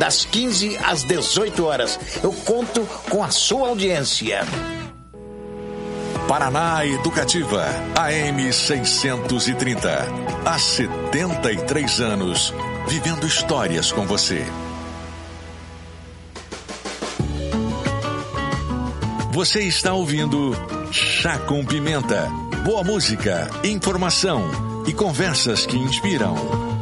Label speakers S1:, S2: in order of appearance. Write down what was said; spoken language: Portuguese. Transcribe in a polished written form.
S1: das 15 às 18 horas. Eu conto com a sua audiência.
S2: Paraná Educativa, AM 630. Há 73 anos, vivendo histórias com você. Você está ouvindo Chá com Pimenta. Boa música, informação e conversas que inspiram.